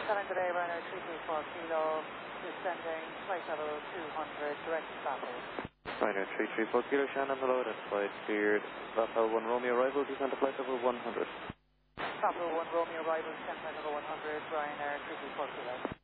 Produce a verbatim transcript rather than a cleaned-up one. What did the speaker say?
Calling today, Ryanair three two four Kilo, descending flight level two hundred, direct to Baffle. Ryanair three three four Kilo, Shannon, hello, identified, cleared, Baffle one Romeo arrival, descend to flight level one hundred. Baffle one Romeo arrival, descend flight level one hundred, Ryanair three two four Kilo.